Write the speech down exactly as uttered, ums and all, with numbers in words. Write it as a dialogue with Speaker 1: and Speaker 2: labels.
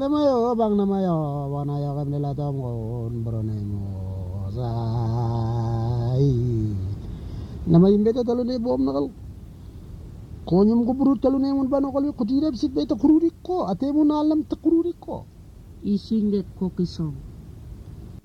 Speaker 1: Namayo bang namayo wanayo kam nila tom kon bronemo sai. Nama imbeta talune bom nakal. Konyum ko burut talune mun bano kali kutirep sit beta kururiko atemun alam ta kururiko.
Speaker 2: Isinget ko kisong.